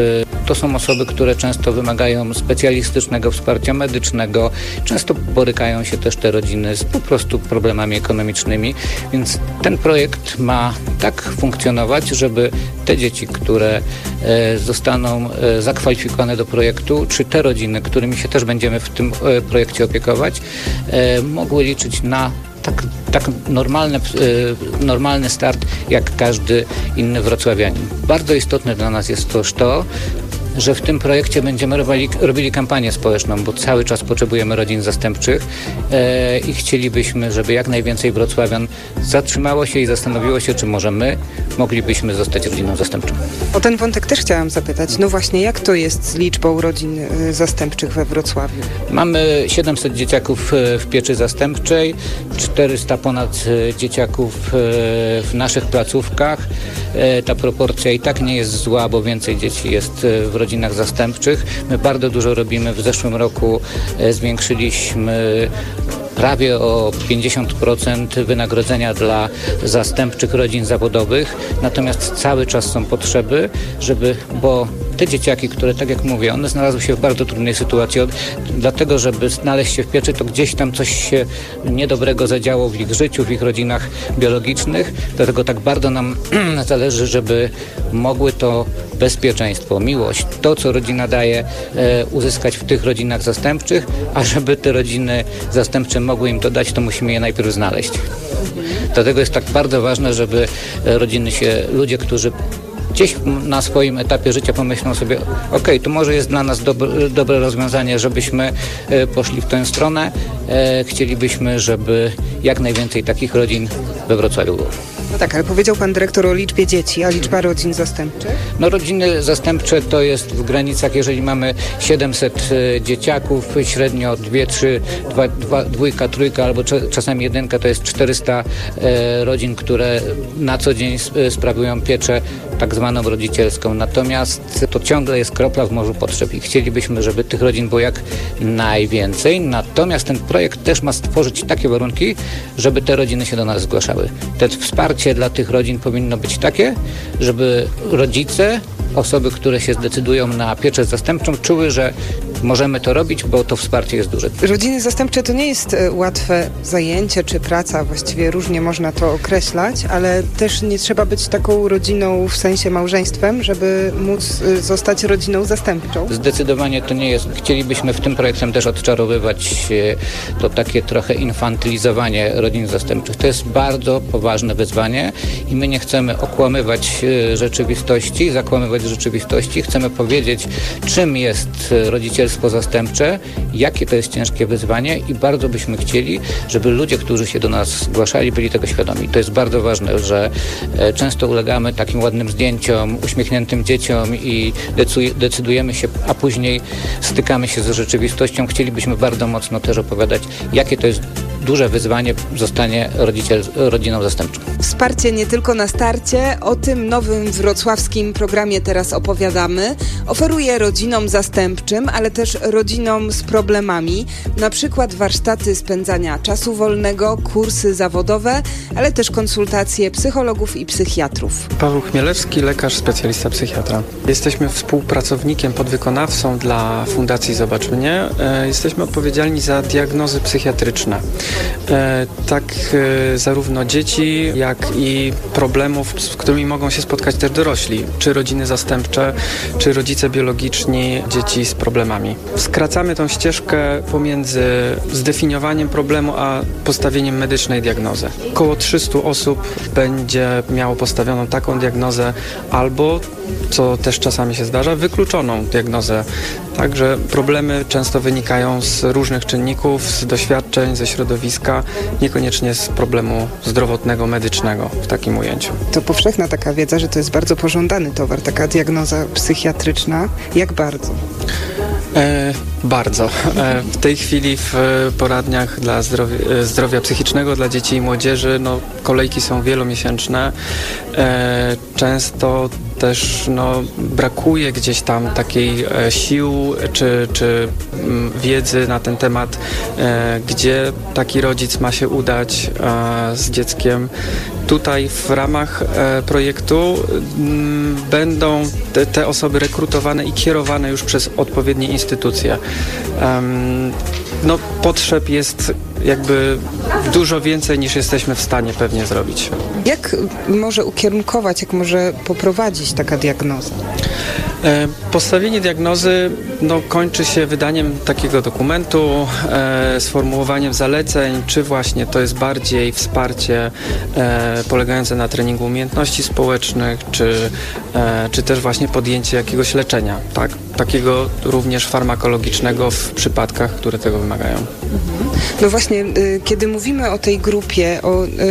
To są osoby, które często wymagają specjalistycznego wsparcia medycznego. Często borykają się też te rodziny z po prostu problemami ekonomicznymi, więc ten projekt ma tak funkcjonować, żeby te dzieci, które zostaną zakwalifikowane do projektu, czy te rodziny, którymi się też będziemy w tym projekcie opiekować, mogły liczyć na tak normalny start jak każdy inny wrocławianin. Bardzo istotne dla nas jest też to, że w tym projekcie będziemy robili kampanię społeczną, bo cały czas potrzebujemy rodzin zastępczych i chcielibyśmy, żeby jak najwięcej wrocławian zatrzymało się i zastanowiło się, czy może my moglibyśmy zostać rodziną zastępczą. O ten wątek też chciałam zapytać. No właśnie, jak to jest z liczbą rodzin zastępczych we Wrocławiu? Mamy 700 dzieciaków w pieczy zastępczej, 400 ponad dzieciaków w naszych placówkach. Ta proporcja i tak nie jest zła, bo więcej dzieci jest w rodzinach zastępczych. My bardzo dużo robimy. W zeszłym roku zwiększyliśmy prawie o 50% wynagrodzenia dla zastępczych rodzin zawodowych. Natomiast cały czas są potrzeby, bo te dzieciaki, które, tak jak mówię, one znalazły się w bardzo trudnej sytuacji, dlatego, żeby znaleźć się w pieczy, to gdzieś tam coś się niedobrego zadziało w ich życiu, w ich rodzinach biologicznych. Dlatego tak bardzo nam zależy, żeby mogły to bezpieczeństwo, miłość, to, co rodzina daje, uzyskać w tych rodzinach zastępczych, a żeby te rodziny zastępcze mogły im to dać, to musimy je najpierw znaleźć. Dlatego jest tak bardzo ważne, żeby ludzie, którzy gdzieś na swoim etapie życia pomyślą sobie, to może jest dla nas dobre rozwiązanie, żebyśmy poszli w tę stronę. Chcielibyśmy, żeby jak najwięcej takich rodzin we Wrocławiu było. No tak, ale powiedział pan dyrektor o liczbie dzieci, a liczba rodzin zastępczych? No rodziny zastępcze to jest w granicach, jeżeli mamy 700 dzieciaków, średnio 2, 3, 2, 3 albo czasami 1, to jest 400 rodzin, które na co dzień sprawują pieczę tak zwaną rodzicielską. Natomiast to ciągle jest kropla w morzu potrzeb i chcielibyśmy, żeby tych rodzin było jak najwięcej. Natomiast ten projekt też ma stworzyć takie warunki, żeby te rodziny się do nas zgłaszały. Te wsparcie dla tych rodzin powinno być takie, żeby rodzice, osoby, które się zdecydują na pieczę zastępczą, czuły, że możemy to robić, bo to wsparcie jest duże. Rodziny zastępcze to nie jest łatwe zajęcie czy praca, właściwie różnie można to określać, ale też nie trzeba być taką rodziną w sensie małżeństwem, żeby móc zostać rodziną zastępczą. Zdecydowanie to nie jest. Chcielibyśmy w tym projektem też odczarowywać to takie trochę infantylizowanie rodzin zastępczych. To jest bardzo poważne wyzwanie i my nie chcemy okłamywać rzeczywistości, zakłamywać rzeczywistości. Chcemy powiedzieć, czym jest rodzicielstwo zastępcze, jakie to jest ciężkie wyzwanie i bardzo byśmy chcieli, żeby ludzie, którzy się do nas zgłaszali, byli tego świadomi. To jest bardzo ważne, że często ulegamy takim ładnym zdjęciom, uśmiechniętym dzieciom i decydujemy się, a później stykamy się z rzeczywistością. Chcielibyśmy bardzo mocno też opowiadać, jakie to jest duże wyzwanie zostanie rodziną zastępczą. Wsparcie nie tylko na starcie, o tym nowym wrocławskim programie teraz opowiadamy. Oferuje rodzinom zastępczym, ale też rodzinom z problemami, na przykład warsztaty spędzania czasu wolnego, kursy zawodowe, ale też konsultacje psychologów i psychiatrów. Paweł Chmielewski, lekarz, specjalista psychiatra. Jesteśmy współpracownikiem, podwykonawcą dla Fundacji Zobacz Mnie. Jesteśmy odpowiedzialni za diagnozy psychiatryczne. Tak zarówno dzieci, jak i problemów, z którymi mogą się spotkać też dorośli, czy rodziny zastępcze, czy rodzice biologiczni dzieci z problemami. Skracamy tą ścieżkę pomiędzy zdefiniowaniem problemu, a postawieniem medycznej diagnozy. Około 300 osób będzie miało postawioną taką diagnozę albo, co też czasami się zdarza, wykluczoną diagnozę. Także problemy często wynikają z różnych czynników, z doświadczeń, ze środowiska, niekoniecznie z problemu zdrowotnego, medycznego w takim ujęciu. To powszechna taka wiedza, że to jest bardzo pożądany towar, taka diagnoza psychiatryczna. Jak bardzo? Bardzo. W tej chwili w poradniach dla zdrowia psychicznego dla dzieci i młodzieży kolejki są wielomiesięczne. Często też brakuje gdzieś tam takiej sił czy wiedzy na ten temat, gdzie taki rodzic ma się udać z dzieckiem. Tutaj w ramach projektu będą te osoby rekrutowane i kierowane już przez odpowiednie instytucje. Potrzeb jest jakby dużo więcej niż jesteśmy w stanie pewnie zrobić. Jak może ukierunkować, jak może poprowadzić taka diagnoza? Postawienie diagnozy kończy się wydaniem takiego dokumentu, sformułowaniem zaleceń, czy właśnie to jest bardziej wsparcie polegające na treningu umiejętności społecznych, czy też właśnie podjęcie jakiegoś leczenia, tak? Takiego również farmakologicznego w przypadkach, które tego wymagają. No właśnie, kiedy mówimy o tej grupie,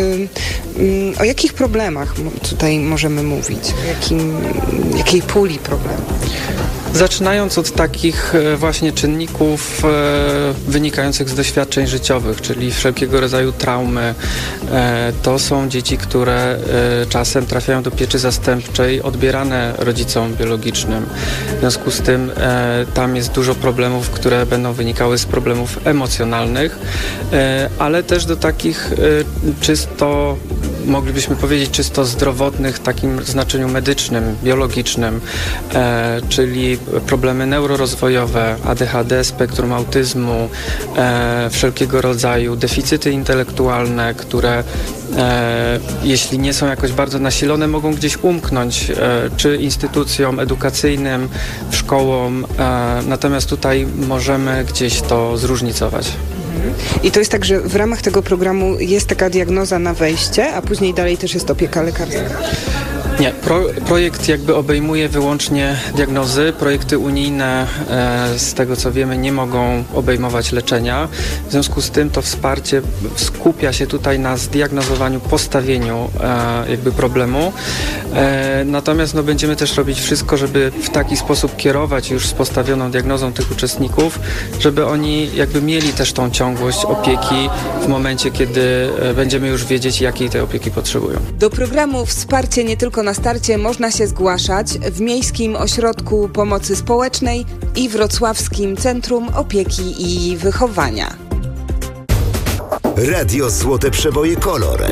o jakich problemach tutaj możemy mówić? Jakiej puli problemów? Zaczynając od takich właśnie czynników wynikających z doświadczeń życiowych, czyli wszelkiego rodzaju traumy. To są dzieci, które czasem trafiają do pieczy zastępczej odbierane rodzicom biologicznym. W związku z tym tam jest dużo problemów, które będą wynikały z problemów emocjonalnych, ale też do takich czysto, moglibyśmy powiedzieć, czysto zdrowotnych w takim znaczeniu medycznym, biologicznym, czyli problemy neurorozwojowe, ADHD, spektrum autyzmu, wszelkiego rodzaju deficyty intelektualne, które jeśli nie są jakoś bardzo nasilone, mogą gdzieś umknąć, czy instytucjom edukacyjnym, szkołom, natomiast tutaj możemy gdzieś to zróżnicować. I to jest tak, że w ramach tego programu jest taka diagnoza na wejście, a później dalej też jest opieka lekarska? Nie, projekt jakby obejmuje wyłącznie diagnozy. Projekty unijne, z tego co wiemy, nie mogą obejmować leczenia. W związku z tym to wsparcie skupia się tutaj na zdiagnozowaniu, postawieniu jakby problemu. Natomiast będziemy też robić wszystko, żeby w taki sposób kierować już z postawioną diagnozą tych uczestników, żeby oni jakby mieli też tą ciągłość opieki w momencie, kiedy będziemy już wiedzieć, jakiej tej opieki potrzebują. Do programu Wsparcie nie tylko na starcie można się zgłaszać w Miejskim Ośrodku Pomocy Społecznej i Wrocławskim Centrum Opieki i Wychowania. Radio Złote Przeboje Kolor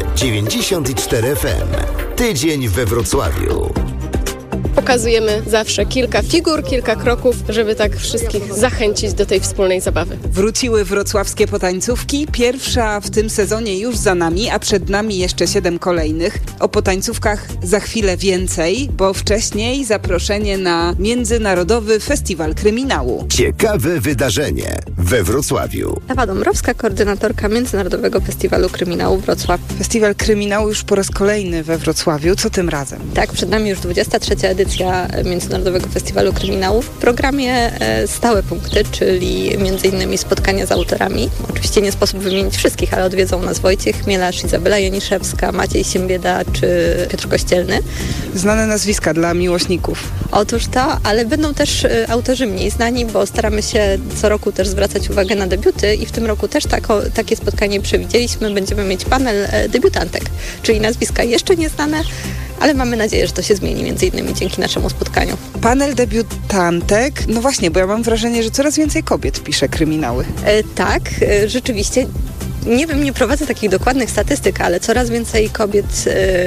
94 FM. Tydzień we Wrocławiu. Pokazujemy zawsze kilka figur, kilka kroków, żeby tak wszystkich zachęcić do tej wspólnej zabawy. Wróciły wrocławskie potańcówki. Pierwsza w tym sezonie już za nami, a przed nami jeszcze 7 kolejnych. O potańcówkach za chwilę więcej, bo wcześniej zaproszenie na Międzynarodowy Festiwal Kryminału. Ciekawe wydarzenie we Wrocławiu. Ewa Dąbrowska, koordynatorka Międzynarodowego Festiwalu Kryminału Wrocław. Festiwal Kryminału już po raz kolejny we Wrocławiu. Co tym razem? Tak, przed nami już 23. edycja Międzynarodowego Festiwalu Kryminału. W programie stałe punkty, czyli m.in. spotkania z autorami. Oczywiście nie sposób wymienić wszystkich, ale odwiedzą nas Wojciech Chmielarz, Izabela Janiszewska, Maciej Siembieda czy Piotr Kościelny. Znane nazwiska dla miłośników. Otóż to, ale będą też autorzy mniej znani, bo staramy się co roku też zwracać uwagę na debiuty i w tym roku też takie spotkanie przewidzieliśmy. Będziemy mieć panel debiutantek, czyli nazwiska jeszcze nieznane, ale mamy nadzieję, że to się zmieni między innymi dzięki naszemu spotkaniu. Panel debiutantek, no właśnie, bo ja mam wrażenie, że coraz więcej kobiet pisze kryminały. Tak, rzeczywiście. Nie wiem, nie prowadzę takich dokładnych statystyk, ale coraz więcej kobiet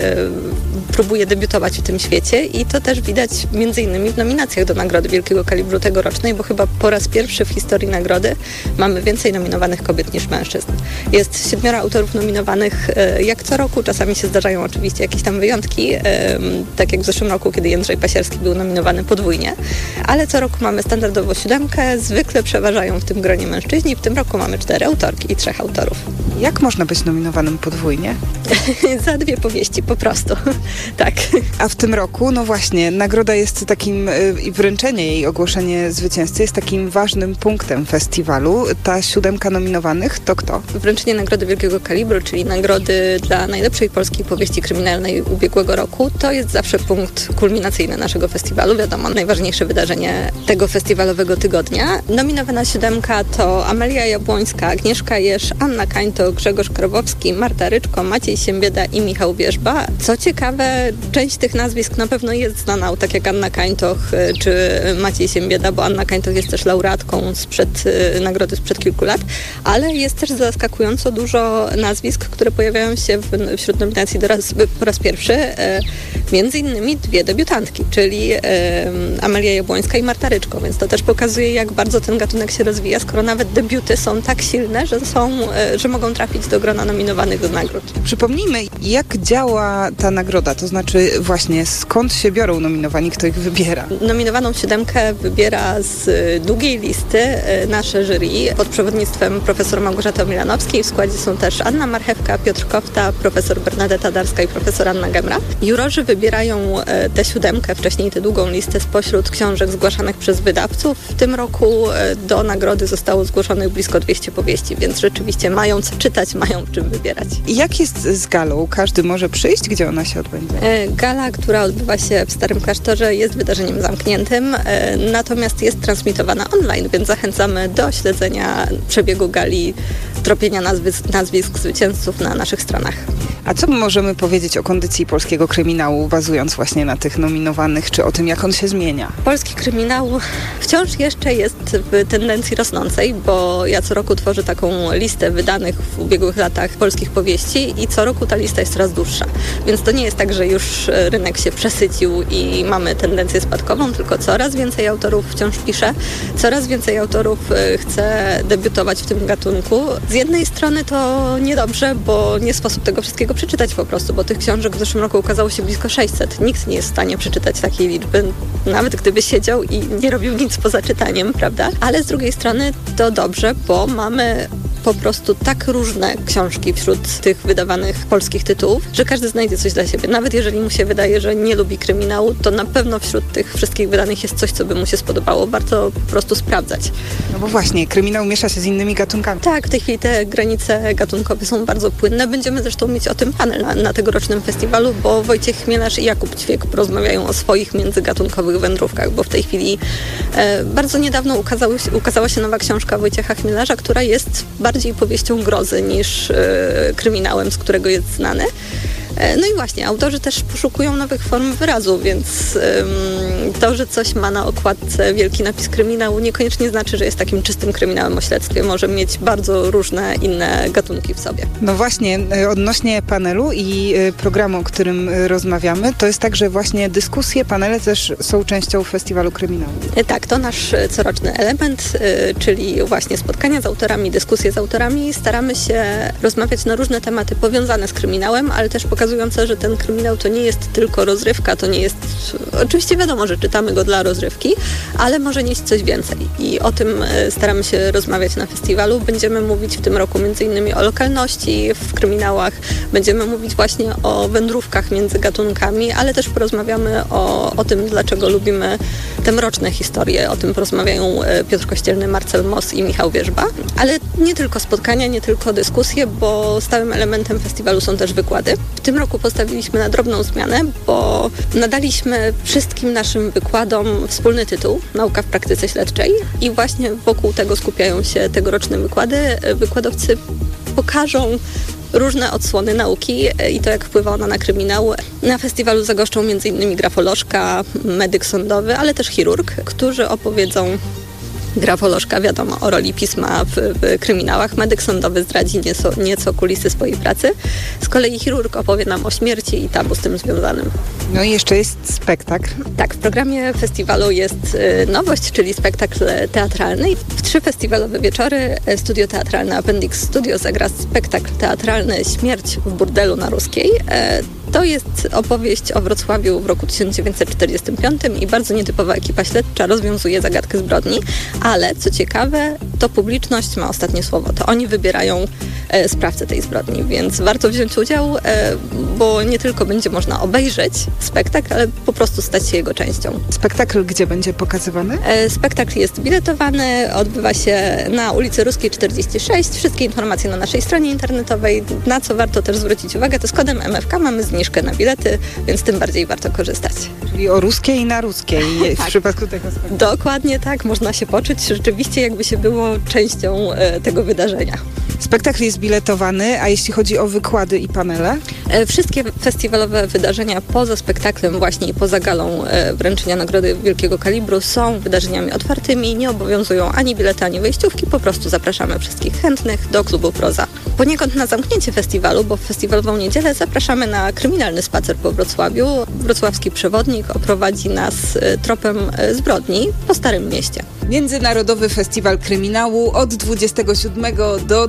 próbuje debiutować w tym świecie i to też widać między innymi w nominacjach do Nagrody Wielkiego Kalibru tegorocznej, bo chyba po raz pierwszy w historii nagrody mamy więcej nominowanych kobiet niż mężczyzn. Jest 7 autorów nominowanych jak co roku, czasami się zdarzają oczywiście jakieś tam wyjątki, tak jak w zeszłym roku, kiedy Jędrzej Pasierski był nominowany podwójnie, ale co roku mamy standardowo 7, zwykle przeważają w tym gronie mężczyźni, w tym roku mamy 4 autorki i 3 autorów. Jak można być nominowanym podwójnie? Za 2 powieści po prostu, tak. A w tym roku, no właśnie, nagroda jest takim, i wręczenie jej, ogłoszenie zwycięzcy jest takim ważnym punktem festiwalu. Ta 7 nominowanych to kto? Wręczenie Nagrody Wielkiego Kalibru, czyli nagrody dla najlepszej polskiej powieści kryminalnej ubiegłego roku, to jest zawsze punkt kulminacyjny naszego festiwalu. Wiadomo, najważniejsze wydarzenie tego festiwalowego tygodnia. Nominowana 7 to Amelia Jabłońska, Agnieszka Jesz, Anna Kańtok, to Grzegorz Krobowski, Marta Ryczko, Maciej Siembieda i Michał Wierzba. Co ciekawe, część tych nazwisk na pewno jest znana, tak jak Anna Kańtoch czy Maciej Siembieda, bo Anna Kańtoch jest też laureatką nagrody sprzed kilku lat, ale jest też zaskakująco dużo nazwisk, które pojawiają się wśród nominacji po raz pierwszy. Między innymi 2 debiutantki, czyli Amelia Jabłońska i Marta Ryczko, więc to też pokazuje, jak bardzo ten gatunek się rozwija, skoro nawet debiuty są tak silne, że mogą trafić do grona nominowanych do nagród. Przypomnijmy, jak działa ta nagroda, to znaczy właśnie skąd się biorą nominowani, kto ich wybiera? Nominowaną 7 wybiera z długiej listy nasze jury pod przewodnictwem profesor Małgorzaty Milanowskiej. W składzie są też Anna Marchewka, Piotr Kofta, profesor Bernadeta Darska i profesor Anna Gemra. Jurorzy wybierają tę 7, wcześniej tę długą listę spośród książek zgłaszanych przez wydawców. W tym roku do nagrody zostało zgłoszonych blisko 200 powieści, więc rzeczywiście mają co czytać, mają czym wybierać. Jak jest z galą? Każdy może przyjść? Gdzie ona się odbędzie? Gala, która odbywa się w Starym Klasztorze, jest wydarzeniem zamkniętym, natomiast jest transmitowana online, więc zachęcamy do śledzenia przebiegu gali, tropienia nazwisk zwycięzców na naszych stronach. A co możemy powiedzieć o kondycji polskiego kryminału, bazując właśnie na tych nominowanych, czy o tym, jak on się zmienia? Polski kryminał wciąż jeszcze jest w tendencji rosnącej, bo ja co roku tworzę taką listę wydanych w ubiegłych latach polskich powieści i co roku ta lista jest coraz dłuższa. Więc to nie jest tak, że już rynek się przesycił i mamy tendencję spadkową, tylko coraz więcej autorów wciąż pisze, coraz więcej autorów chce debiutować w tym gatunku. Z jednej strony to niedobrze, bo nie sposób tego wszystkiego przeczytać po prostu, bo tych książek w zeszłym roku ukazało się blisko 600. Nikt nie jest w stanie przeczytać takiej liczby, nawet gdyby siedział i nie robił nic poza czytaniem, prawda? Ale z drugiej strony to dobrze, bo mamy po prostu tak różne książki wśród tych wydawanych polskich tytułów, że każdy znajdzie coś dla siebie. Nawet jeżeli mu się wydaje, że nie lubi kryminału, to na pewno wśród tych wszystkich wydanych jest coś, co by mu się spodobało. Warto po prostu sprawdzać. No bo właśnie, kryminał miesza się z innymi gatunkami. Tak, w tej chwili te granice gatunkowe są bardzo płynne. Będziemy zresztą mieć o tym panel na tegorocznym festiwalu, bo Wojciech Chmielarz i Jakub Ćwiek porozmawiają o swoich międzygatunkowych wędrówkach, bo w tej chwili bardzo niedawno ukazała się nowa książka Wojciecha Chmielarza, która jest bardziej powieścią grozy niż kryminałem, z którego jest znany. No i właśnie, autorzy też poszukują nowych form wyrazu, więc to, że coś ma na okładce wielki napis kryminału, niekoniecznie znaczy, że jest takim czystym kryminałem o śledztwie. Może mieć bardzo różne inne gatunki w sobie. No właśnie, odnośnie panelu i programu, o którym rozmawiamy, to jest tak, że właśnie dyskusje, panele też są częścią festiwalu kryminału. Tak, to nasz coroczny element, czyli właśnie spotkania z autorami, dyskusje z autorami. Staramy się rozmawiać na różne tematy powiązane z kryminałem, ale też pokazujące, że ten kryminał to nie jest tylko rozrywka, to nie jest... Oczywiście wiadomo, że czytamy go dla rozrywki, ale może nieść coś więcej. I o tym staramy się rozmawiać na festiwalu. Będziemy mówić w tym roku m.in. o lokalności w kryminałach, będziemy mówić właśnie o wędrówkach między gatunkami, ale też porozmawiamy o tym, dlaczego lubimy te mroczne historie. O tym porozmawiają Piotr Kościelny, Marcel Moss i Michał Wierzba. Ale nie tylko spotkania, nie tylko dyskusje, bo stałym elementem festiwalu są też wykłady. W tym roku postawiliśmy na drobną zmianę, bo nadaliśmy wszystkim naszym wykładom wspólny tytuł Nauka w praktyce śledczej i właśnie wokół tego skupiają się tegoroczne wykłady. Wykładowcy pokażą różne odsłony nauki i to, jak wpływa ona na kryminał. Na festiwalu zagoszczą m.in. grafolożka, medyk sądowy, ale też chirurg, którzy opowiedzą. Grafolożka, wiadomo, o roli pisma w kryminałach. Medyk sądowy zdradzi nieco kulisy swojej pracy. Z kolei chirurg opowie nam o śmierci i tabu z tym związanym. No i jeszcze jest spektakl. Tak, w programie festiwalu jest nowość, czyli spektakl teatralny. W 3 festiwalowe wieczory Studio Teatralne Appendix Studio zagra spektakl teatralny Śmierć w burdelu na Ruskiej. To jest opowieść o Wrocławiu w roku 1945 i bardzo nietypowa ekipa śledcza rozwiązuje zagadkę zbrodni, ale co ciekawe, to publiczność ma ostatnie słowo. To oni wybierają sprawcę tej zbrodni, więc warto wziąć udział, bo nie tylko będzie można obejrzeć spektakl, ale po prostu stać się jego częścią. Spektakl gdzie będzie pokazywany? Spektakl jest biletowany, odbywa się na ulicy Ruskiej 46. Wszystkie informacje na naszej stronie internetowej. Na co warto też zwrócić uwagę, to z kodem MFK mamy zniżkę na bilety, więc tym bardziej warto korzystać. Czyli o Ruskiej i na Ruskiej w przypadku tego spektaklu. Dokładnie tak, można się poczuć rzeczywiście, jakby się było częścią tego wydarzenia. Spektakl jest biletowany, a jeśli chodzi o wykłady i panele? Wszystkie festiwalowe wydarzenia poza spektaklem właśnie i poza galą wręczenia Nagrody Wielkiego Kalibru są wydarzeniami otwartymi, nie obowiązują ani bilety, ani wejściówki, po prostu zapraszamy wszystkich chętnych do klubu Proza. Poniekąd na zamknięcie festiwalu, bo w festiwalową niedzielę zapraszamy na kryminalny spacer po Wrocławiu. Wrocławski przewodnik oprowadzi nas tropem zbrodni po Starym Mieście. Międzynarodowy Festiwal Kryminału od 27 do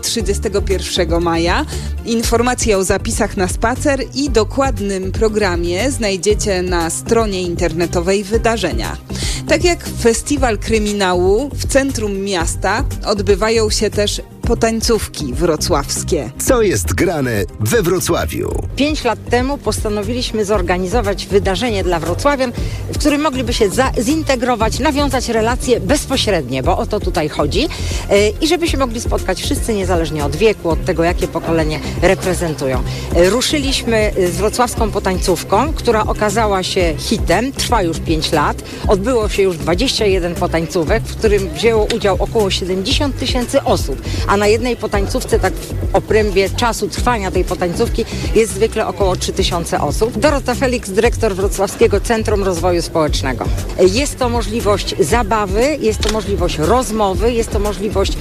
31 maja. Informacje o zapisach na spacer i dokładnym programie znajdziecie na stronie internetowej wydarzenia. Tak jak Festiwal Kryminału w centrum miasta odbywają się też potańcówki wrocławskie. Co jest grane we Wrocławiu? 5 lat temu postanowiliśmy zorganizować wydarzenie dla wrocławian, w którym mogliby się zintegrować, nawiązać relacje bezpośrednie, bo o to tutaj chodzi i żeby się mogli spotkać wszyscy niezależnie od wieku, od tego jakie pokolenie reprezentują. Ruszyliśmy z wrocławską potańcówką, która okazała się hitem, trwa już 5 lat, odbyło się już 21 potańcówek, w którym wzięło udział około 70 000 osób, a na jednej potańcówce, tak w obrębie czasu trwania tej potańcówki, jest zwykle około 3000 osób. Dorota Felix, dyrektor Wrocławskiego Centrum Rozwoju Społecznego. Jest to możliwość zabawy, jest to możliwość rozmowy, jest to możliwość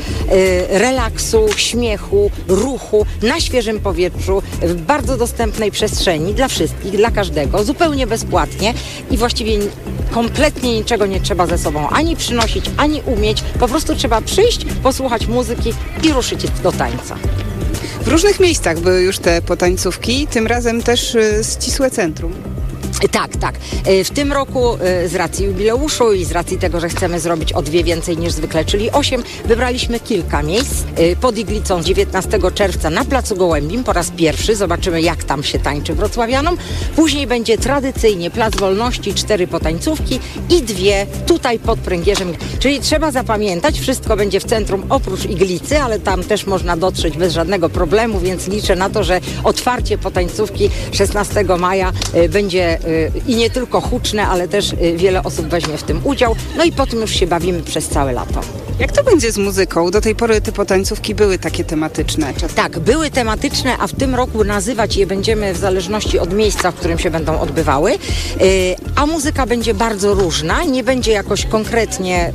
relaksu, śmiechu, ruchu na świeżym powietrzu, w bardzo dostępnej przestrzeni dla wszystkich, dla każdego, zupełnie bezpłatnie i właściwie kompletnie niczego nie trzeba ze sobą ani przynosić, ani umieć. Po prostu trzeba przyjść, posłuchać muzyki i ruszyć do tańca. W różnych miejscach były już te potańcówki, tym razem też ścisłe centrum. Tak. W tym roku z racji jubileuszu i z racji tego, że chcemy zrobić o 2 więcej niż zwykle, czyli 8, wybraliśmy kilka miejsc. Pod Iglicą 19 czerwca na Placu Gołębim po raz pierwszy. Zobaczymy, jak tam się tańczy wrocławianom. Później będzie tradycyjnie Plac Wolności, 4 potańcówki i 2 tutaj pod Pręgierzem. Czyli trzeba zapamiętać, wszystko będzie w centrum oprócz Iglicy, ale tam też można dotrzeć bez żadnego problemu, więc liczę na to, że otwarcie potańcówki 16 maja będzie i nie tylko huczne, ale też wiele osób weźmie w tym udział. No i potem już się bawimy przez całe lato. Jak to będzie z muzyką? Do tej pory te potańcówki były takie tematyczne. Tak, były tematyczne, a w tym roku nazywać je będziemy w zależności od miejsca, w którym się będą odbywały. A muzyka będzie bardzo różna, nie będzie jakoś konkretnie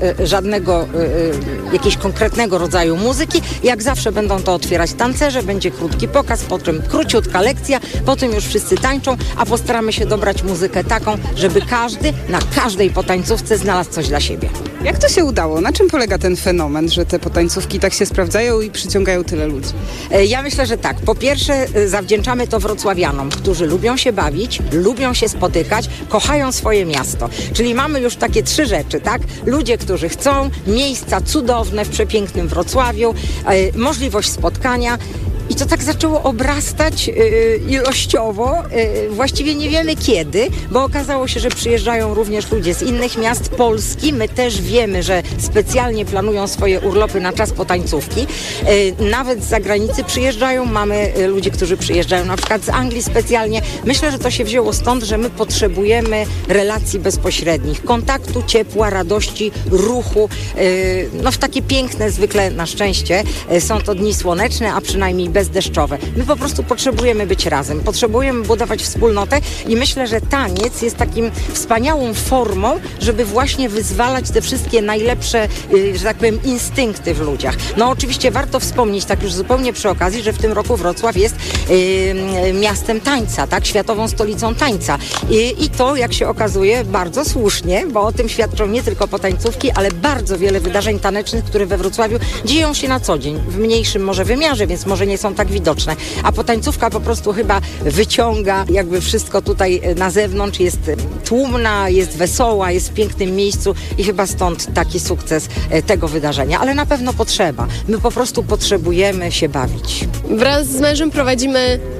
jakiegoś konkretnego rodzaju muzyki. Jak zawsze będą to otwierać tancerze, będzie krótki pokaz, potem króciutka lekcja, potem już wszyscy tańczą, a postaramy się dobrać muzykę taką, żeby każdy na każdej potańcówce znalazł coś dla siebie. Jak to się udało? Na czym polega ten fenomen, że te potańcówki tak się sprawdzają i przyciągają tyle ludzi? Ja myślę, że tak. Po pierwsze zawdzięczamy to wrocławianom, którzy lubią się bawić, lubią się spotykać, kochają swoje miasto. Czyli mamy już takie 3 rzeczy, tak? Ludzie, którzy chcą, miejsca cudowne w przepięknym Wrocławiu, możliwość spotkania. I to tak zaczęło obrastać ilościowo, właściwie nie wiemy kiedy, bo okazało się, że przyjeżdżają również ludzie z innych miast Polski. My też wiemy, że specjalnie planują swoje urlopy na czas potańcówki. Nawet z zagranicy przyjeżdżają, mamy ludzi, którzy przyjeżdżają na przykład z Anglii specjalnie. Myślę, że to się wzięło stąd, że my potrzebujemy relacji bezpośrednich, kontaktu, ciepła, radości, ruchu. No w takie piękne, zwykle na szczęście, są to dni słoneczne, a przynajmniej bezdeszczowe. My po prostu potrzebujemy być razem, potrzebujemy budować wspólnotę i myślę, że taniec jest takim wspaniałą formą, żeby właśnie wyzwalać te wszystkie najlepsze, że tak powiem, instynkty w ludziach. No oczywiście warto wspomnieć, tak już zupełnie przy okazji, że w tym roku Wrocław jest miastem tańca, tak? Światową stolicą tańca. I to, jak się okazuje, bardzo słusznie, bo o tym świadczą nie tylko potańcówki, ale bardzo wiele wydarzeń tanecznych, które we Wrocławiu dzieją się na co dzień, w mniejszym może wymiarze, więc może nie są tak widoczne. A potańcówka po prostu chyba wyciąga jakby wszystko tutaj na zewnątrz, jest tłumna, jest wesoła, jest w pięknym miejscu i chyba stąd taki sukces tego wydarzenia. Ale na pewno potrzeba. My po prostu potrzebujemy się bawić. Wraz z mężem prowadzimy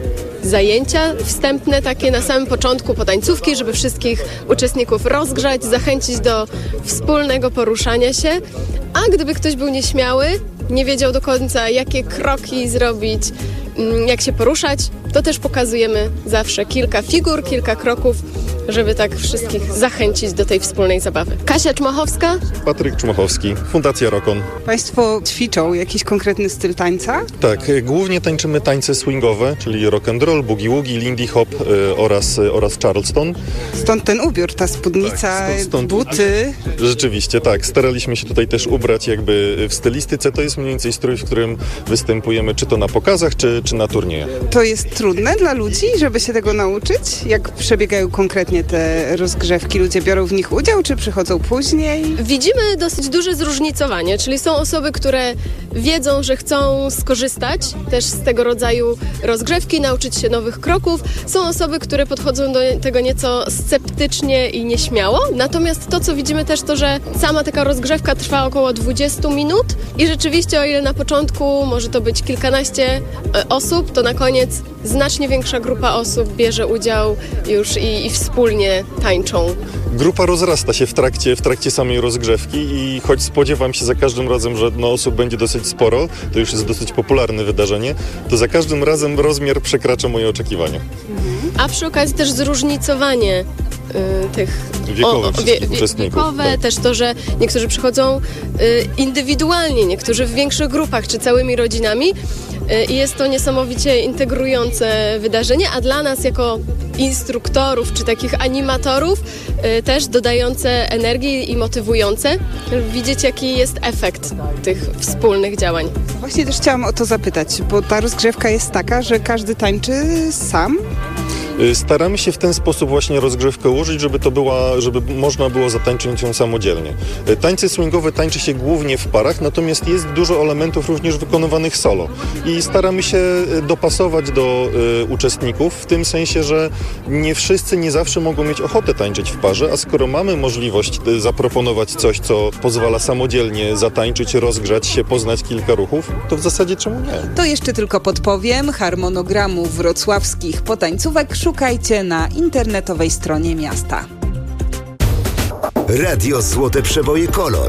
zajęcia wstępne takie na samym początku potańcówki, żeby wszystkich uczestników rozgrzać, zachęcić do wspólnego poruszania się. A gdyby ktoś był nieśmiały, nie wiedział do końca, jakie kroki zrobić, jak się poruszać, to też pokazujemy zawsze kilka figur, kilka kroków, żeby tak wszystkich zachęcić do tej wspólnej zabawy. Kasia Czmochowska. Patryk Czmochowski, Fundacja Rokon. Państwo ćwiczą jakiś konkretny styl tańca? Tak, głównie tańczymy tańce swingowe, czyli rock and roll, boogie-woogie, lindy hop oraz charleston. Stąd ten ubiór, ta spódnica, tak, stąd buty. Rzeczywiście, tak. Staraliśmy się tutaj też ubrać jakby w stylistyce. To jest mniej więcej strój, w którym występujemy czy to na pokazach, czy na turniejach. To jest trudne dla ludzi, żeby się tego nauczyć? Jak przebiegają konkretnie te rozgrzewki? Ludzie biorą w nich udział, czy przychodzą później? Widzimy dosyć duże zróżnicowanie, czyli są osoby, które wiedzą, że chcą skorzystać też z tego rodzaju rozgrzewki, nauczyć się nowych kroków. Są osoby, które podchodzą do tego nieco sceptycznie i nieśmiało. Natomiast to, co widzimy też, to, że sama taka rozgrzewka trwa około 20 minut i rzeczywiście, o ile na początku może to być kilkanaście osób, to na koniec znacznie większa grupa osób bierze udział już i wspólnie tańczą. Grupa rozrasta się w trakcie samej rozgrzewki i choć spodziewam się za każdym razem, że osób będzie dosyć sporo, to już jest dosyć popularne wydarzenie, to za każdym razem rozmiar przekracza moje oczekiwania. A przy okazji też zróżnicowanie tych uczestników. Wiekowe, też to, że niektórzy przychodzą indywidualnie, niektórzy w większych grupach, czy całymi rodzinami. I jest to niesamowicie integrujące wydarzenie, a dla nas jako instruktorów czy takich animatorów też dodające energii i motywujące widzieć, jaki jest efekt tych wspólnych działań. Właśnie też chciałam o to zapytać, bo ta rozgrzewka jest taka, że każdy tańczy sam? Staramy się w ten sposób właśnie rozgrzewkę ułożyć, żeby można było zatańczyć ją samodzielnie. Tańce swingowe tańczy się głównie w parach, natomiast jest dużo elementów również wykonywanych solo. I staramy się dopasować do uczestników, w tym sensie, że nie wszyscy nie zawsze mogą mieć ochotę tańczyć w parze, a skoro mamy możliwość zaproponować coś, co pozwala samodzielnie zatańczyć, rozgrzać się, poznać kilka ruchów, to w zasadzie czemu nie? To jeszcze tylko podpowiem, harmonogramu wrocławskich potańcówek szukajcie na internetowej stronie miasta. Radio Złote Przeboje Kolor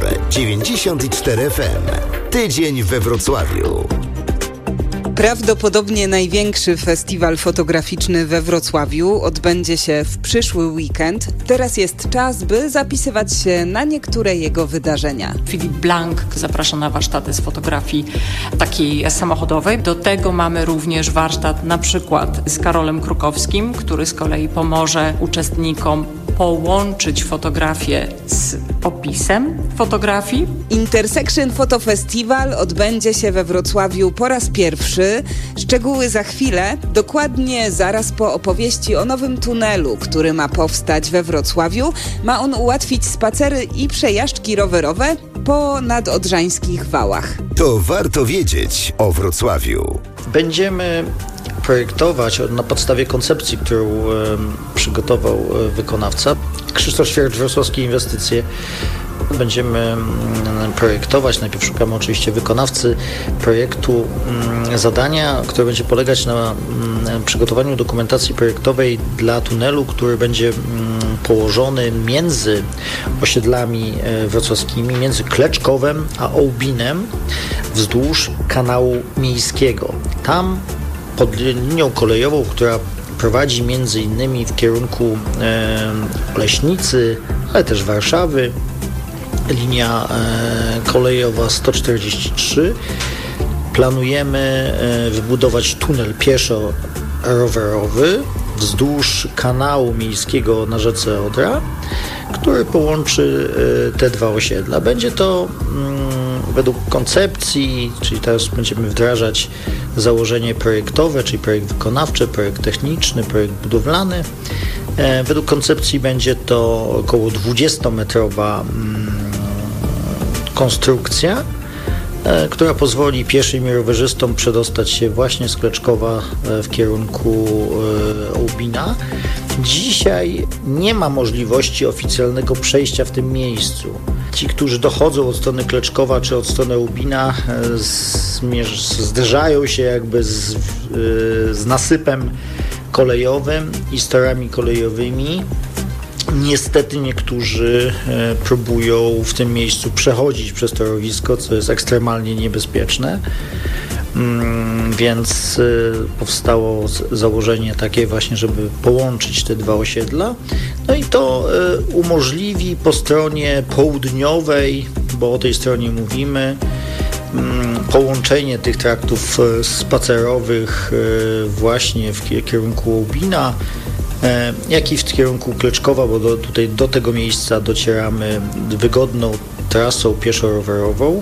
94 FM. Tydzień we Wrocławiu. Prawdopodobnie największy festiwal fotograficzny we Wrocławiu odbędzie się w przyszły weekend. Teraz jest czas, by zapisywać się na niektóre jego wydarzenia. Filip Blank zaprasza na warsztaty z fotografii takiej samochodowej. Do tego mamy również warsztat na przykład z Karolem Krukowskim, który z kolei pomoże uczestnikom połączyć fotografię z opisem fotografii. Intersection Photo Festival odbędzie się we Wrocławiu po raz pierwszy. Szczegóły za chwilę, dokładnie zaraz po opowieści o nowym tunelu, który ma powstać we Wrocławiu. Ma on ułatwić spacery i przejażdżki rowerowe po nadodrzańskich wałach. To warto wiedzieć o Wrocławiu. Będziemy projektować na podstawie koncepcji, którą przygotował wykonawca. Krzysztof Świercz, Wrocławskie Inwestycje. Będziemy projektować, najpierw szukamy oczywiście wykonawcy projektu, zadania, które będzie polegać na przygotowaniu dokumentacji projektowej dla tunelu, który będzie położony między osiedlami wrocławskimi, między Kleczkowem a Ołbinem, wzdłuż kanału miejskiego. Tam pod linią kolejową, która prowadzi między innymi w kierunku Leśnicy, ale też Warszawy, linia kolejowa 143. Planujemy wybudować tunel pieszo-rowerowy wzdłuż kanału miejskiego na rzece Odra, który połączy te dwa osiedla. Będzie to według koncepcji, czyli teraz będziemy wdrażać założenie projektowe, czyli projekt wykonawczy, projekt techniczny, projekt budowlany. Według koncepcji będzie to około 20-metrowa konstrukcja, która pozwoli pieszym i rowerzystom przedostać się właśnie z Kleczkowa w kierunku Ołbina. Dzisiaj nie ma możliwości oficjalnego przejścia w tym miejscu. Ci, którzy dochodzą od strony Kleczkowa czy od strony Ołbina, zderzają się jakby z nasypem kolejowym i z torami kolejowymi. Niestety niektórzy próbują w tym miejscu przechodzić przez torowisko, co jest ekstremalnie niebezpieczne. Więc powstało założenie takie właśnie, żeby połączyć te dwa osiedla. No i to umożliwi po stronie południowej, bo o tej stronie mówimy, połączenie tych traktów spacerowych właśnie w kierunku Łubina, jak i w kierunku Kleczkowa, bo tutaj do tego miejsca docieramy wygodną trasą pieszo-rowerową.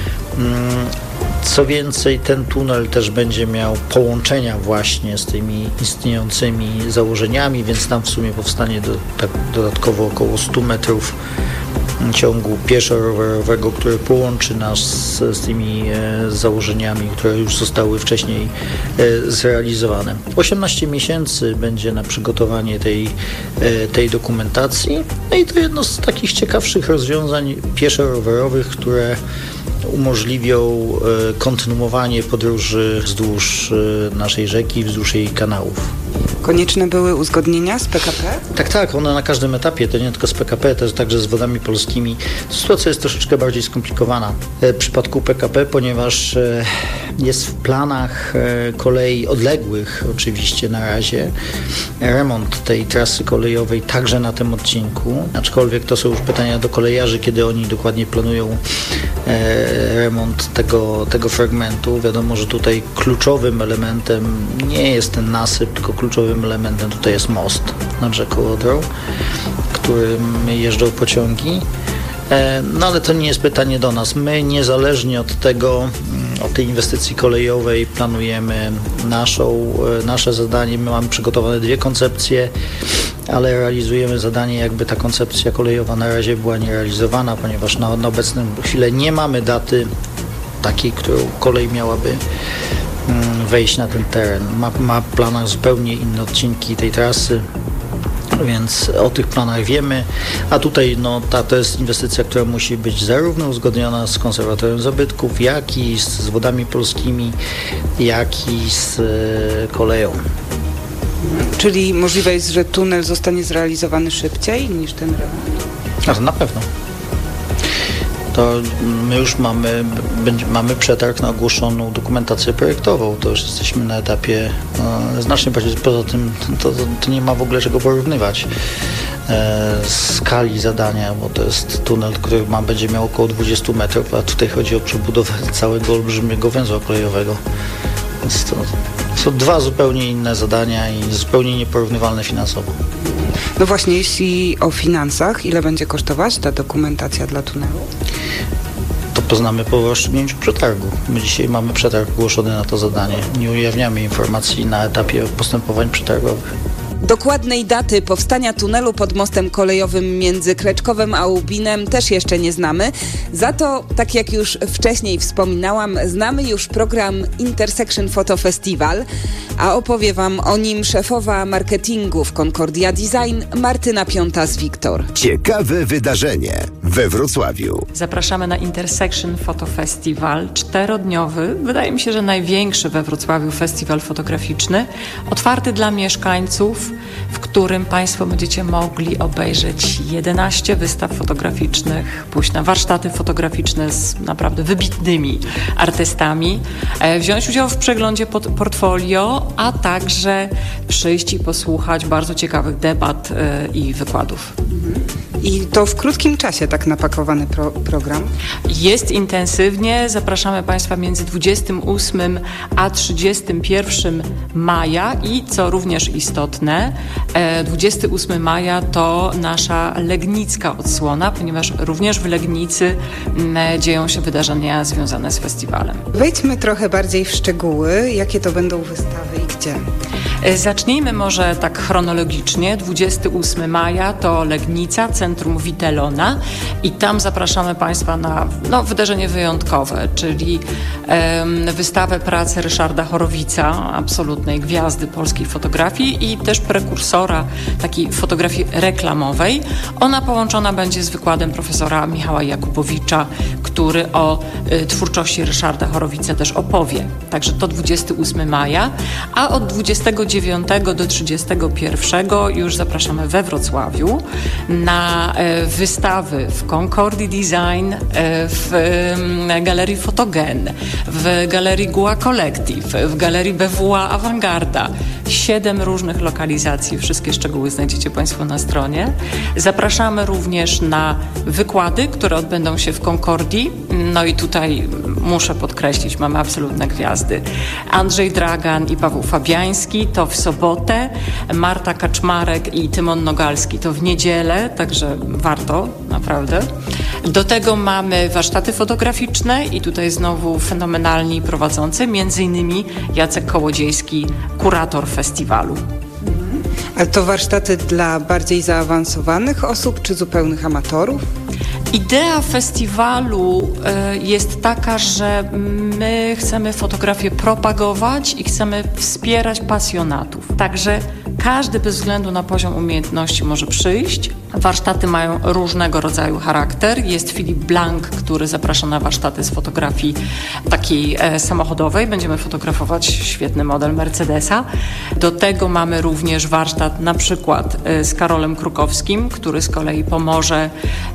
Co więcej, ten tunel też będzie miał połączenia właśnie z tymi istniejącymi założeniami, więc tam w sumie powstanie dodatkowo około 100 metrów ciągu pieszo-rowerowego, który połączy nas z tymi założeniami, które już zostały wcześniej zrealizowane. 18 miesięcy będzie na przygotowanie tej dokumentacji. No i to jedno z takich ciekawszych rozwiązań pieszo-rowerowych, które umożliwią kontynuowanie podróży wzdłuż naszej rzeki, wzdłuż jej kanałów. Konieczne były uzgodnienia z PKP? Tak, one na każdym etapie, to nie tylko z PKP, to także z Wodami Polskimi. Sytuacja jest troszeczkę bardziej skomplikowana w przypadku PKP, ponieważ jest w planach kolei odległych oczywiście na razie remont tej trasy kolejowej także na tym odcinku, aczkolwiek to są już pytania do kolejarzy, kiedy oni dokładnie planują remont tego fragmentu. Wiadomo, że tutaj kluczowym elementem nie jest ten nasyp, tylko kluczowym elementem tutaj jest most nad rzeką Odrą, którym jeżdżą pociągi. No ale to nie jest pytanie do nas. My niezależnie od tej inwestycji kolejowej planujemy nasze zadanie. My mamy przygotowane 2 koncepcje, ale realizujemy zadanie, jakby ta koncepcja kolejowa na razie była nierealizowana, ponieważ na obecną chwilę nie mamy daty takiej, którą kolej miałaby wejść na ten teren. Ma w planach zupełnie inne odcinki tej trasy, więc o tych planach wiemy, a tutaj to jest inwestycja, która musi być zarówno uzgodniona z konserwatorem zabytków, jak i z Wodami Polskimi, jak i z koleją. Czyli możliwe jest, że tunel zostanie zrealizowany szybciej niż ten remont? Na pewno. To my już mamy przetarg na ogłoszoną dokumentację projektową. To już jesteśmy na etapie znacznie bardziej. Poza tym to nie ma w ogóle czego porównywać skali zadania, bo to jest tunel, który będzie miał około 20 metrów, a tutaj chodzi o przebudowę całego olbrzymiego węzła kolejowego. Więc to są 2 zupełnie inne zadania i zupełnie nieporównywalne finansowo. No właśnie, jeśli o finansach, ile będzie kosztować ta dokumentacja dla tunelu? To poznamy po rozstrzygnięciu przetargu. My dzisiaj mamy przetarg ogłoszony na to zadanie. Nie ujawniamy informacji na etapie postępowań przetargowych. Dokładnej daty powstania tunelu pod mostem kolejowym między Kleczkowem a Łubinem też jeszcze nie znamy. Za to, tak jak już wcześniej wspominałam, znamy już program Intersection Photo Festival, a opowie Wam o nim szefowa marketingu w Concordia Design Martyna Piąta-Wiktor. Ciekawe wydarzenie we Wrocławiu. Zapraszamy na Intersection Photo Festival, 4-dniowy, wydaje mi się, że największy we Wrocławiu festiwal fotograficzny, otwarty dla mieszkańców, w którym Państwo będziecie mogli obejrzeć 11 wystaw fotograficznych, pójść na warsztaty fotograficzne z naprawdę wybitnymi artystami, wziąć udział w przeglądzie portfolio, a także przyjść i posłuchać bardzo ciekawych debat i wykładów. I to w krótkim czasie tak napakowany program? Jest intensywnie. Zapraszamy Państwa między 28 a 31 maja i co również istotne, 28 maja to nasza legnicka odsłona, ponieważ również w Legnicy dzieją się wydarzenia związane z festiwalem. Wejdźmy trochę bardziej w szczegóły. Jakie to będą wystawy i gdzie? Zacznijmy może tak chronologicznie. 28 maja to Legnica, Centrum Witelona i tam zapraszamy Państwa na wydarzenie wyjątkowe, czyli wystawę pracy Ryszarda Horowica, absolutnej gwiazdy polskiej fotografii i też prekursora takiej fotografii reklamowej. Ona połączona będzie z wykładem profesora Michała Jakubowicza, który o twórczości Ryszarda Horowica też opowie. Także to 28 maja, a od 29 29 do 31 już zapraszamy we Wrocławiu na wystawy w Concordii Design, w Galerii Fotogen, w Galerii Gua Collective, w Galerii BWA Awangarda. 7 różnych lokalizacji, wszystkie szczegóły znajdziecie Państwo na stronie. Zapraszamy również na wykłady, które odbędą się w Concordii. No i tutaj muszę podkreślić, mamy absolutne gwiazdy. Andrzej Dragan i Paweł Fabiański to w sobotę, Marta Kaczmarek i Tymon Nogalski to w niedzielę, także warto, naprawdę. Do tego mamy warsztaty fotograficzne i tutaj znowu fenomenalni prowadzący, między innymi Jacek Kołodziejski, kurator festiwalu. Ale to warsztaty dla bardziej zaawansowanych osób czy zupełnych amatorów? Idea festiwalu jest taka, że my chcemy fotografię propagować i chcemy wspierać pasjonatów. Także każdy bez względu na poziom umiejętności może przyjść. Warsztaty mają różnego rodzaju charakter. Jest Filip Blank, który zaprasza na warsztaty z fotografii takiej samochodowej. Będziemy fotografować świetny model Mercedesa. Do tego mamy również warsztat na przykład z Karolem Krukowskim, który z kolei pomoże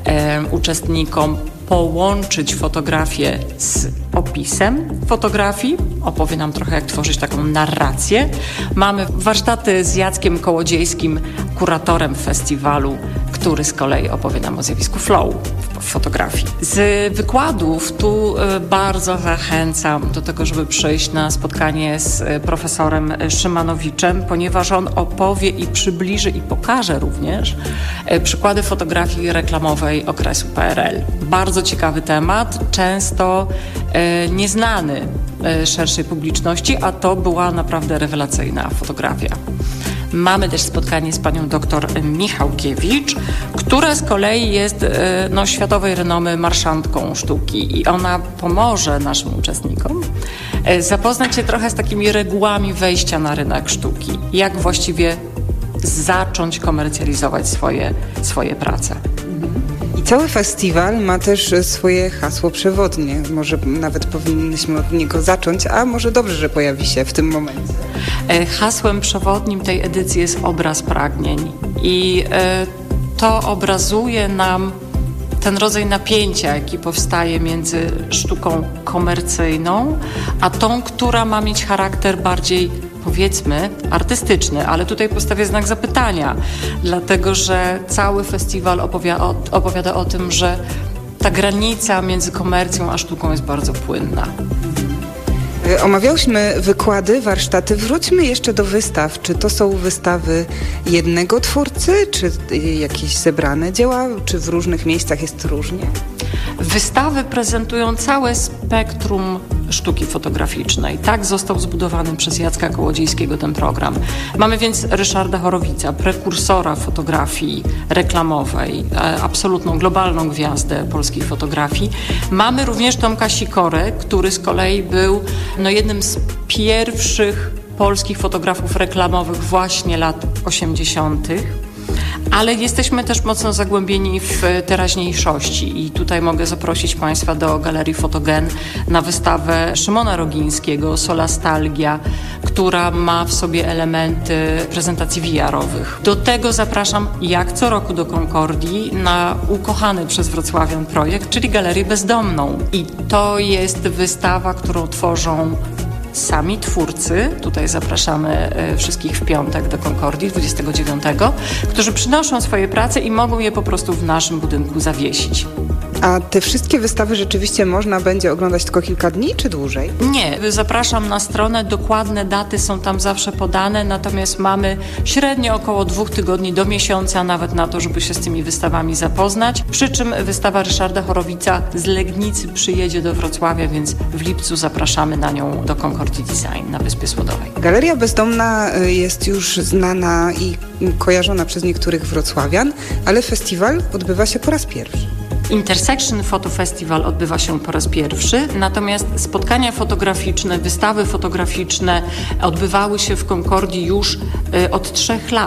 uczestnikom połączyć fotografię z opisem fotografii. Opowie nam trochę, jak tworzyć taką narrację. Mamy warsztaty z Jackiem Kołodziejskim, kuratorem festiwalu, który z kolei opowie nam o zjawisku flow w fotografii. Z wykładów tu bardzo zachęcam do tego, żeby przyjść na spotkanie z profesorem Szymanowiczem, ponieważ on opowie i przybliży i pokaże również przykłady fotografii reklamowej okresu PRL. Bardzo ciekawy temat, często nieznany szerszej publiczności, a to była naprawdę rewelacyjna fotografia. Mamy też spotkanie z panią dr Michałkiewicz, która z kolei jest światowej renomy marszantką sztuki i ona pomoże naszym uczestnikom zapoznać się trochę z takimi regułami wejścia na rynek sztuki, jak właściwie zacząć komercjalizować swoje prace. I cały festiwal ma też swoje hasło przewodnie. Może nawet powinniśmy od niego zacząć, a może dobrze, że pojawi się w tym momencie. Hasłem przewodnim tej edycji jest obraz pragnień i to obrazuje nam ten rodzaj napięcia, jaki powstaje między sztuką komercyjną, a tą, która ma mieć charakter bardziej, powiedzmy, artystyczny, ale tutaj postawię znak zapytania, dlatego że cały festiwal opowiada o tym, że ta granica między komercją a sztuką jest bardzo płynna. Omawiałyśmy wykłady, warsztaty. Wróćmy jeszcze do wystaw. Czy to są wystawy jednego twórcy, czy jakieś zebrane dzieła, czy w różnych miejscach jest różnie? Wystawy prezentują całe spektrum sztuki fotograficznej. Tak został zbudowany przez Jacka Kołodziejskiego ten program. Mamy więc Ryszarda Horowica, prekursora fotografii reklamowej, absolutną globalną gwiazdę polskiej fotografii. Mamy również Tomka Sikorę, który z kolei był jednym z pierwszych polskich fotografów reklamowych właśnie lat 80., ale jesteśmy też mocno zagłębieni w teraźniejszości i tutaj mogę zaprosić Państwa do Galerii Fotogen na wystawę Szymona Rogińskiego, Solastalgia, która ma w sobie elementy prezentacji VR-owych. Do tego zapraszam jak co roku do Concordii na ukochany przez wrocławian projekt, czyli Galerię Bezdomną. I to jest wystawa, którą tworzą sami twórcy, tutaj zapraszamy wszystkich w piątek do Concordii 29, którzy przynoszą swoje prace i mogą je po prostu w naszym budynku zawiesić. A te wszystkie wystawy rzeczywiście można będzie oglądać tylko kilka dni, czy dłużej? Nie, zapraszam na stronę, dokładne daty są tam zawsze podane, natomiast mamy średnio około 2 tygodni do miesiąca nawet na to, żeby się z tymi wystawami zapoznać, przy czym wystawa Ryszarda Horowica z Legnicy przyjedzie do Wrocławia, więc w lipcu zapraszamy na nią do Concordii Design na Wyspie Słodowej. Galeria Bezdomna jest już znana i kojarzona przez niektórych wrocławian, ale festiwal odbywa się po raz pierwszy. Intersection Photo Festival odbywa się po raz pierwszy, natomiast spotkania fotograficzne, wystawy fotograficzne odbywały się w Concordii już od 3 lat.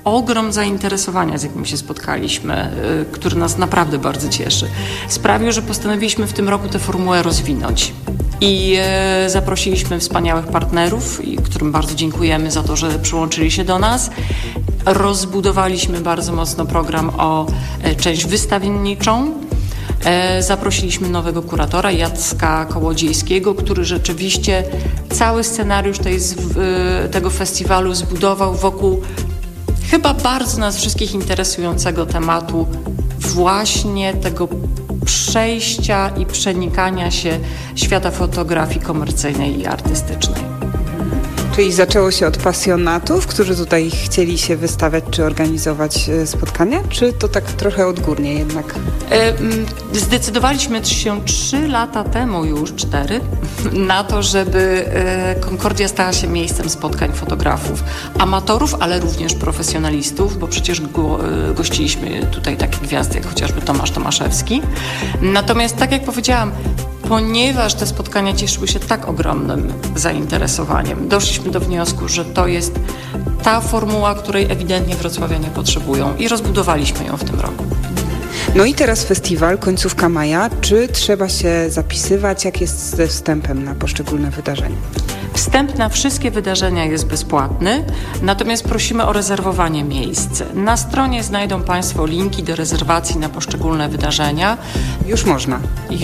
ogrom zainteresowania, z jakim się spotkaliśmy, który nas naprawdę bardzo cieszy, sprawił, że postanowiliśmy w tym roku tę formułę rozwinąć. I zaprosiliśmy wspaniałych partnerów, którym bardzo dziękujemy za to, że przyłączyli się do nas. Rozbudowaliśmy bardzo mocno program o część wystawienniczą. Zaprosiliśmy nowego kuratora, Jacka Kołodziejskiego, który rzeczywiście cały scenariusz tego festiwalu zbudował wokół chyba bardzo nas wszystkich interesującego tematu, właśnie tego przejścia i przenikania się świata fotografii komercyjnej i artystycznej. Czyli zaczęło się od pasjonatów, którzy tutaj chcieli się wystawiać czy organizować spotkania, czy to tak trochę odgórnie jednak? Zdecydowaliśmy się 3 lata temu, już 4, na to, żeby Concordia stała się miejscem spotkań fotografów, amatorów, ale również profesjonalistów, bo przecież gościliśmy tutaj takie gwiazdy jak chociażby Tomasz Tomaszewski. Natomiast tak jak powiedziałam, ponieważ te spotkania cieszyły się tak ogromnym zainteresowaniem, doszliśmy do wniosku, że to jest ta formuła, której ewidentnie wrocławianie potrzebują i rozbudowaliśmy ją w tym roku. No i teraz festiwal, końcówka maja. Czy trzeba się zapisywać? Jak jest ze wstępem na poszczególne wydarzenia? Wstęp na wszystkie wydarzenia jest bezpłatny, natomiast prosimy o rezerwowanie miejsc. Na stronie znajdą Państwo linki do rezerwacji na poszczególne wydarzenia. Już można.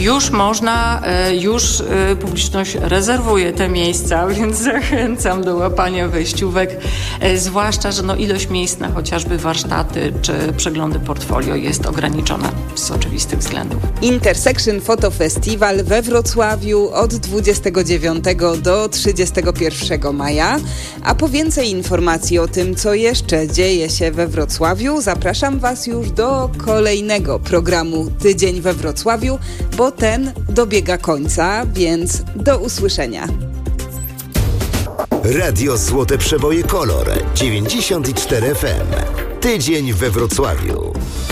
Już publiczność rezerwuje te miejsca, więc zachęcam do łapania wejściówek, zwłaszcza, że ilość miejsc na chociażby warsztaty czy przeglądy portfolio jest ograniczona z oczywistych względów. Intersection Photo Festival we Wrocławiu od 29 do 31 maja. A po więcej informacji o tym, co jeszcze dzieje się we Wrocławiu, zapraszam Was już do kolejnego programu Tydzień we Wrocławiu, bo ten dobiega końca, więc do usłyszenia. Radio Złote Przeboje Kolor 94 FM. Tydzień we Wrocławiu.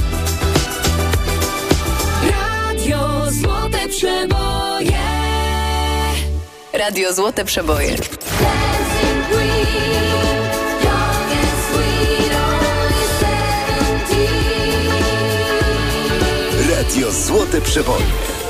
Radio Złote Przeboje. Radio Złote Przeboje. Radio Złote Przeboje.